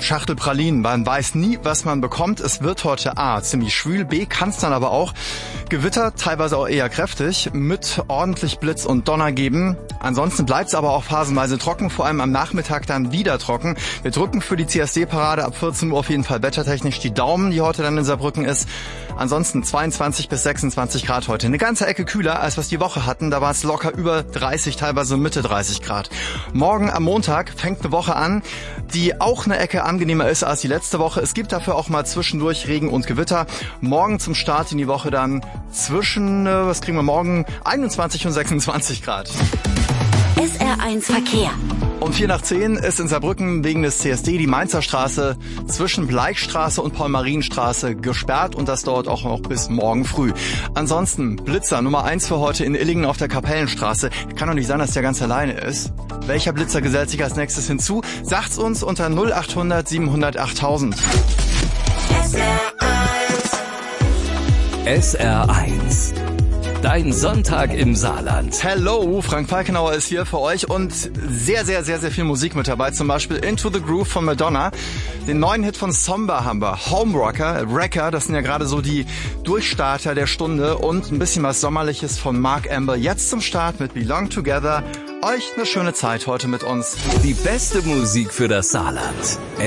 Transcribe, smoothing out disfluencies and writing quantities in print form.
Schachtel Pralinen. Man weiß nie, was man bekommt. Es wird heute A, ziemlich schwül, B, kann es dann aber auch Gewitter, teilweise auch eher kräftig, mit ordentlich Blitz und Donner geben. Ansonsten bleibt es aber auch phasenweise trocken, vor allem am Nachmittag dann wieder trocken. Wir drücken für die CSD-Parade ab 14 Uhr auf jeden Fall wettertechnisch die Daumen, die heute dann in Saarbrücken ist. Ansonsten 22 bis 26 Grad heute. Eine ganze Ecke kühler, als was die Woche hatten. Da war es locker über 30, teilweise Mitte 30 Grad. Morgen am Montag fängt eine Woche an, die auch eine Ecke angenehmer ist als die letzte Woche. Es gibt dafür auch mal zwischendurch Regen und Gewitter. Morgen zum Start in die Woche dann zwischen, was kriegen wir morgen? 21 und 26 Grad. SR1 Verkehr. Um 9:45 ist in Saarbrücken wegen des CSD die Mainzer Straße zwischen Bleichstraße und Paul-Marien-Straße gesperrt und das dauert auch noch bis morgen früh. Ansonsten Blitzer Nummer 1 für heute in Illingen auf der Kapellenstraße. Kann doch nicht sein, dass der ganz alleine ist. Welcher Blitzer gesellt sich als nächstes hinzu? Sagt's uns unter 0800 700 8000. SR1. Dein Sonntag im Saarland. Hello, Frank Falkenauer ist hier für euch und sehr viel Musik mit dabei. Zum Beispiel Into the Groove von Madonna, den neuen Hit von Somber haben wir, Homerocker, Wrecker, das sind ja gerade so die Durchstarter der Stunde und ein bisschen was Sommerliches von Mark Amber. Jetzt zum Start mit Belong Together. Euch eine schöne Zeit heute mit uns. Die beste Musik für das Saarland.